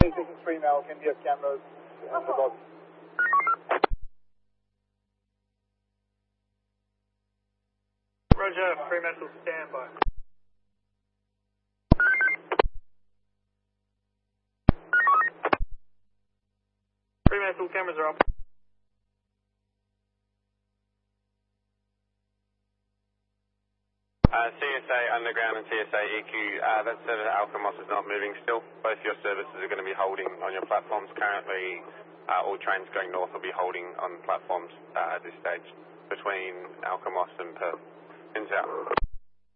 Taking 3 now, can be have cameras in the box. Roger, Fremantle standby. Fremantle cameras are up. CSA Underground and CSA EQ, that service Alpha Moss is not moving still. Both your services are going to be holding on your platforms. Currently, all trains going north will be holding on platforms at this stage between Alpha Moss and Perth. Ins out.